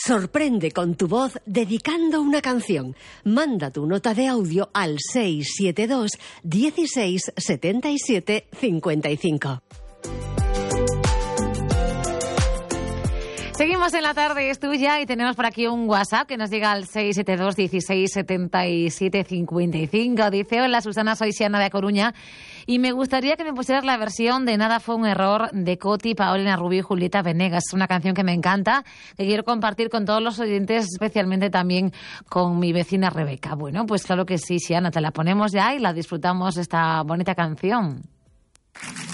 Sorprende con tu voz dedicando una canción. Manda tu nota de audio al 672 16 77 55. Seguimos en La Tarde es Tuya y tenemos por aquí un WhatsApp que nos llega al 672 16 77 55. Dice: hola Susana, soy Xiana de A Coruña y me gustaría que me pusieras la versión de Nada fue un error de Coti, Paulina Rubio y Julieta Venegas. Es una canción que me encanta, que quiero compartir con todos los oyentes, especialmente también con mi vecina Rebeca. Bueno, pues claro que sí, Xiana, te la ponemos ya y la disfrutamos esta bonita canción.